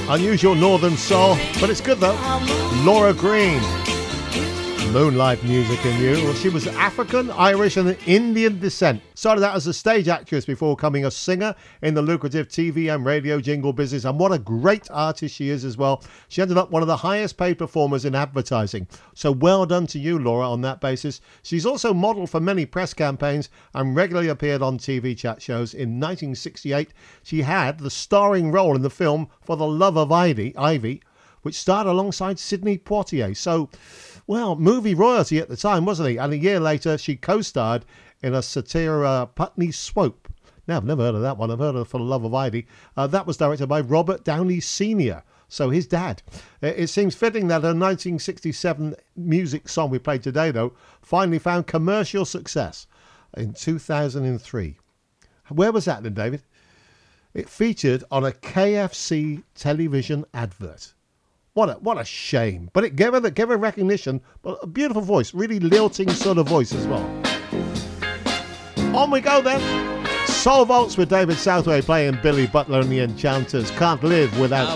Unusual northern soul, but it's good though. Laura Green. Moonlight music in you. Well, she was African, Irish and Indian descent. Started out as a stage actress before becoming a singer in the lucrative TV and radio jingle business. And what a great artist she is as well. She ended up one of the highest paid performers in advertising. So well done to you, Laura, on that basis. She's also modelled for many press campaigns and regularly appeared on TV chat shows. In 1968, she had the starring role in the film For the Love of Ivy, which starred alongside Sidney Poitier. So, well, movie royalty at the time, wasn't he? And a year later, she co-starred in a satire, Putney Swope. Now, I've never heard of that one. I've heard of For the Love of Ivy. That was directed by Robert Downey Sr., so his dad. It seems fitting that her 1967 music song we played today, though, finally found commercial success in 2003. Where was that then, David? It featured on a KFC television advert. What a shame. But it gave her recognition, but a beautiful voice, really lilting sort of voice as well. On we go then. Soul Vaults with David Southway playing Billy Butler and the Enchanters. Can't live without